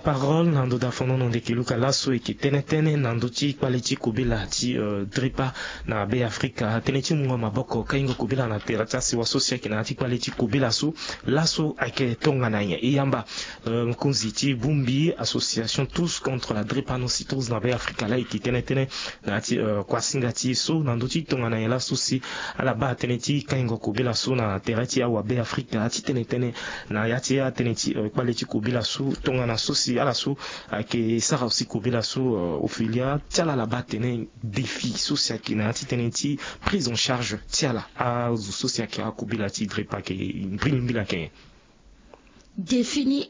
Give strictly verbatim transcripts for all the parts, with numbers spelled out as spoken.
parole nando da fono no dekiluka laso eki tene tene nando chi kwaliti kubila ti uh, dripa na be Afrika tene chi mungo maboko kaingo kubila na tera tasi wasosia kina ti kwaliti kubila su laso ake tonga na ye iyamba uh, kunzi ti bumbi association tous contre la drépanocytose na be Afrika la eki tene tene na ti uh, kwasinga ti so nando ti tonga na ye laso si ala ba tene ti kaingo kubila su na tera ti awa be Afrika ti tene tene na ya ti ya tene ti uh, kwaliti kubila su tonga na sosi ala su ke sara aussi kubila su uh, Ophelia tiala la batene défi sosia ki na ti tene ti prise en charge tiala a sosia ki a kubila ti dripa ke imprimila ke défini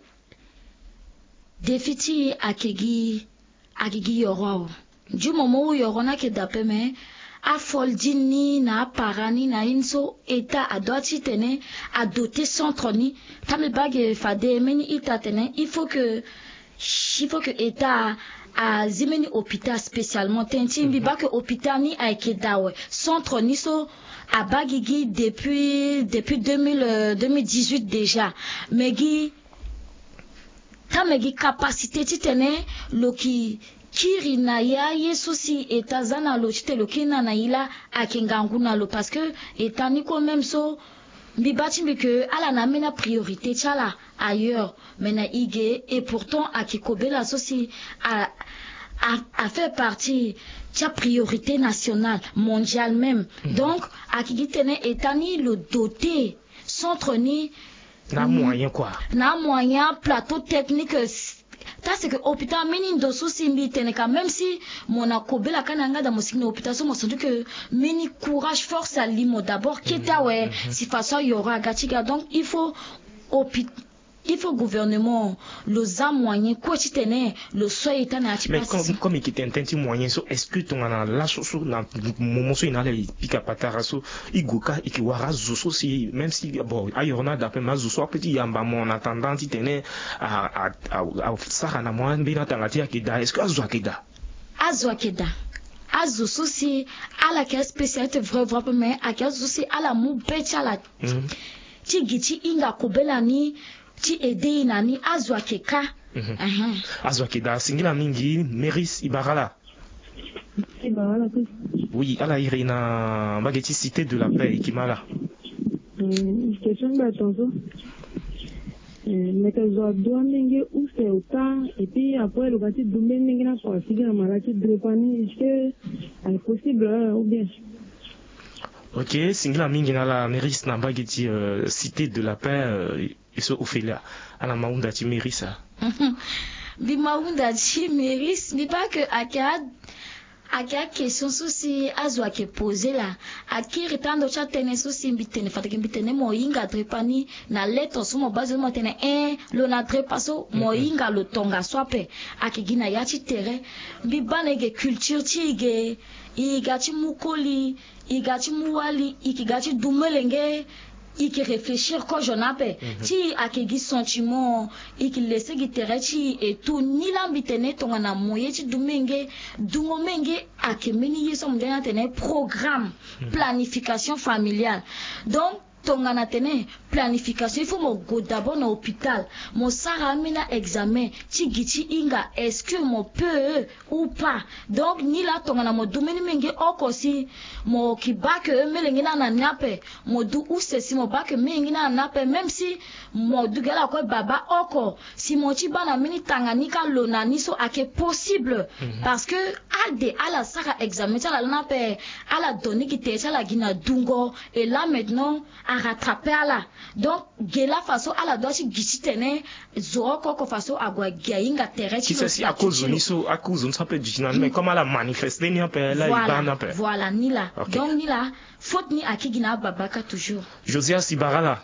défi ti akegi akegi yoro du moment où yoro na ke dape me a foldini na parani na inso eta a doiti tene a doté centre ni tamel bag fade meni ita tene il faut que il faut que eta a zimeni hôpital spécialement tenti bi ba que hôpital ni a ke dawe centre ni so a bagigi depuis depuis deux mille dix-huit déjà megi tamegi capacité ti tene loki kiri na ya yesu si etazana lo chite lo kina na ila akingangu na lo parce que etani quand même so mbibati mbike ala na mena priorité chala ailleurs mena ige et pourtant akikobela so si a a, a fait partie de priorité nationale mondiale même mmh. Donc akigitene etani le doté centre ni na moyen quoi na moyen plateau technique. C'est que hôpital mini do souci mbitene ka même si mon akobela kananga da musiki na hôpital so mo sens que mini courage force à limo d'abord kita ouais si façon y aura gachiga donc il faut hôpital il faut gouvernement le za moyen quoi tu tenais le soin état na mais comme comme il était moyen so est-ce que ton na la so na moment so ina le pika patara so iguka ikiwara zo si même si bon ayorna d'après ma zo so petit yamba mon attendant tu tenais à à à ça na moi bina tangati akida est-ce que azo akida azo akida azo souci à la caisse spécialité vrai vrai mais à caisse souci à la mou becha la ti giti inga kobela ni ti ede nani azwa keka mhm uh-huh. Azwa keda singila mingi Meris Ibarala Ibarala oui ala irina bageti cité de la paix Ikimala mm question d'attendre mais que zo doit mingi ou c'est autant et puis après le bâti de mingi na quoi si na maladie de drépani est-ce que c'est possible ou bien ok singila mingi na la Meris na bageti euh, cité de la paix euh, et so Ophelia ala maunda ti Merisa bi maunda ti Meris mi pas que aka aka question souci azwa ke poser là akiri tando cha tene souci mbitene fatike mbitene mo inga drepani na leto so mo base mo tene un lo na drepaso mo inga lo tonga swape akigina ya ti terrain bi banege culture ti ge igati mukoli igati muwali ikigati dumelenge il qui réfléchir quand je n'appelle ti akegi sentiment il qui laisse giterechi et tout ni l'ambitene tonga na moye ti dumenge dungo menge akemeni yeso mdena tene programme planification familiale donc tonga na tene planification il faut mo go d'abord na hôpital mo sara mina examen ti giti inga est-ce que mo peut ou pas donc ni la tonga na mo dumeni menge okosi mo kibake melenge na na nape mo du ou ceci mo bake menge na nape même si mo du gala ko baba oko si mo ti bana mini tanganyika lona ni so ake possible mm-hmm. Parce que ade ala sara examen ta la nape ala doni ki te la gina dungo et là maintenant à rattraper à la donc gela façon à la doit giti tene zoko ko façon agwa gainga tere qui c'est si à cause ni so à cause on s'appelle du mais comment la manifester ni appel là il va na pe voilà ni là okay. Donc ni là faute ni akigina babaka toujours Josias Ibarala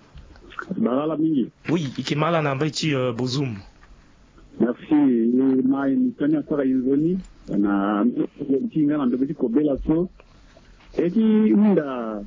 Barala mingi oui ikimala na mbeti uh, Bozum merci ma émission sera yuzoni na tinga na mbeti kobela so eti munda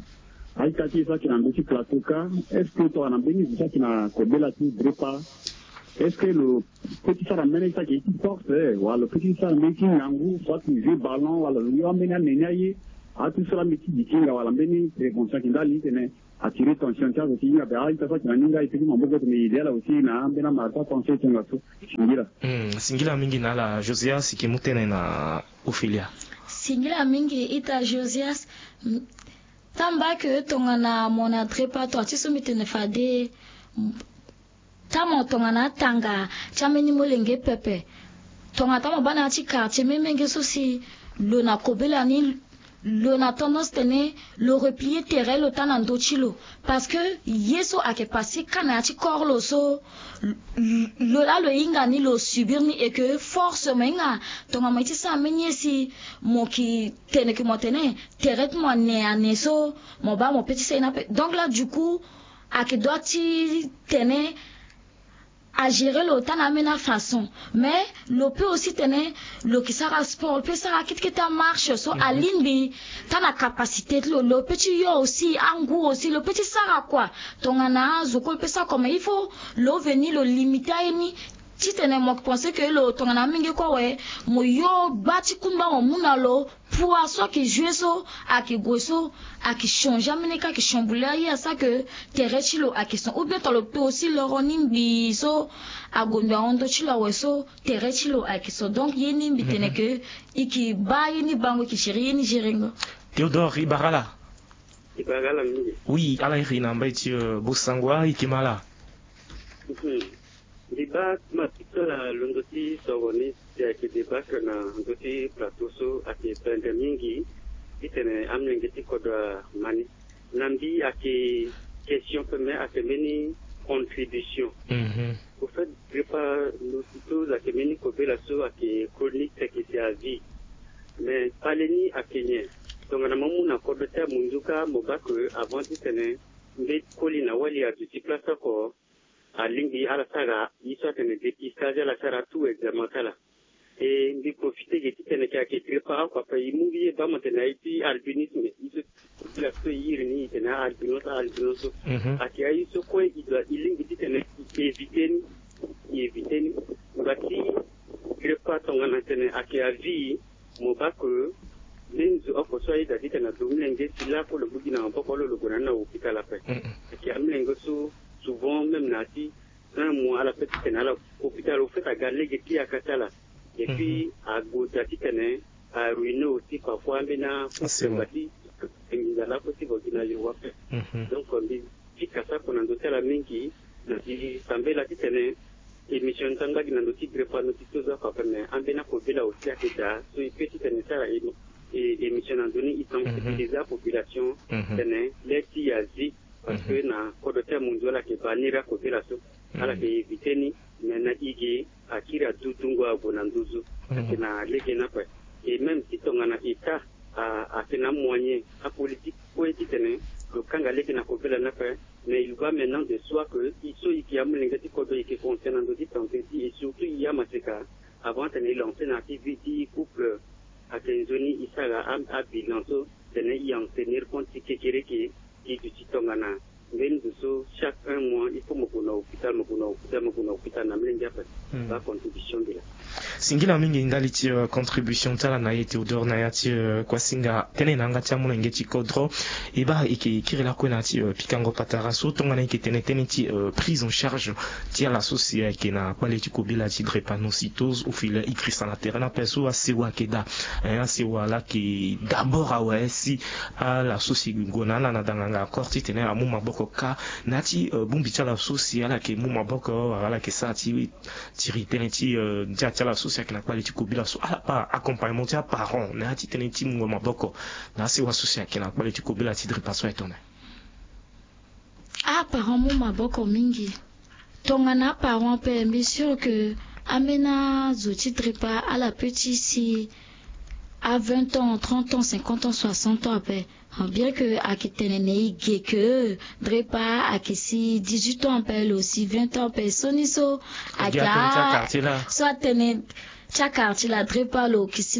aikati ça qui n'a pas plateau ka est-ce que toi on a béni ça qui n'a kobela tu drepa est-ce que le petit ça ramène ça qui est force ou le petit ça met qui nangu soit tu joues ballon ou le yo amena menaye a tout cela miti dikinga wala mbeni réponse kindali tene attirer tension cha aussi na ba ita fa kinga ipiki mambo ni idea aussi na ambena marta tension tena so singila mm singila mingi na la Josias kimutene na Ophelia singila mingi ita Josias tamba que tongana mona trepa to atiso mitene fade tamo tongana tanga chameni molenge pepe tonga tamo bana ti quartier memenge sosi le na kobela ni le na tendance tene le replier terre le tan chilo parce que yeso a ke passé kana ti korlo so le la le inga ni lo subir ni et que force menga tonga maiti sa menye si mo ki tene que mo tene terre mo ne aneso mo ba mo petit c'est donc là du coup a ke doit ti tene à gérer le temps à la façon mais le peut aussi tenir le qui sera sport peut ça quitte que ta marche so à l'indi t'as la capacité le le petit yo aussi en goût aussi le petit sera quoi ton anazo peut ça comme il faut le venir le limiter ni ti tene mo penser que le ton ana mingi ko we mo yo bati kumba mo munalo poisson qui joue so à qui goso à qui change amene ka qui chambouler ya ça que terechilo à question ou bien le peut aussi le ronimbi so à gonda ondo chilo weso terechilo à question donc yeni mbitene que iki ba yeni bango ki chéri ni jiringo Théodore Ibarala Ibarala mingi oui ala irina mbaiti bosangwa ikimala débat matikola londoti sogoni ya ke débat na ndoti plateau so ake pende mingi itene amlengeti koda mani nambi ake question peme ake meni contribution mhm au fait débat nous tous ake meni kobela so ake chronique que c'est à vie mais paleni ake nye donc na mamu na kodota munzuka mobako avant itene mbe kolina wali ya tuti place ko alingi ala sara isa tene dépistage ala sara tout examen kala et ndi profiter de tene ka ke prépare quoi pa imuvi ba matena iti albinisme iso la so yirni tena albinos albinos ati ayi so ko idwa ilingi tene éviter éviter bati prépare tongana tene ake avi mobako lenzo oko so ida tena domlenge sila ko le bugina on poko le gona na hôpital après ake amlengo so souvent même nati un mois à la petite canal hôpital au fait à galer qui à Katala et puis à Goutati Tene à ruiner aussi parfois maintenant c'est bâti il y a la possible qui n'a eu donc on dit que ça qu'on a doté la main qui dit semble la petite année émission tanga qui n'a doté prépa notice ça quoi mais en bena ko bela aussi à Keta so il petite année ça et émission en donné ils sensibilisent la population Tene les tiazi parce que na kodote munzola ke banira ko bila so ala ke viteni na igi akira tutungo abona nduzu na leke na pa et même si tongana ita a tena moyen a politique politique ne le kanga leke na ko bila na pa mais il va maintenant de soi que iso iki amlengati ko do iki concernant do tante et surtout il y a maseka avant de lancer na activité couple à tenzoni isara am a bilan so tene y en tenir compte kekere ki et du titongana ben so chaque un mois il faut me connaître hôpital me connaître hôpital me connaître hôpital na mlenga pa ba contribution de la singila mingi ngali ti uh, contribution tala na yete odor na yati uh, kwa singa tene na ngati amuna ngeti kodro iba iki kirela ko na ti uh, pikango patara so tonga na iki tene tene ti uh, prise en charge ti la société qui na pale ti kobila ti drépanocytose ou file ikrisa na terrain peso asewa keda hein asewa la ki d'abord awa si à la société gonana na danganga korti tene amu maboko ka na ti uh, bumbi ti la société la ke mu maboko ala ke sa ti ti tene ti uh, ti la société qui n'a pas les kubila so ala pa accompagnement ti parents na ti tene ti mu maboko na se wa société qui n'a pas les kubila ti dripaso etone ah parents mu maboko mingi tonga na parents pe bien sûr que amena zoti dripa à la petite si à vingt ans, trente ans, cinquante ans, soixante ans après. Bien que à Kitenene que Drepa à Kessi dix-huit ans après aussi vingt ans après Soniso à Ka soit tene cha quartier la Drepa lo Kessi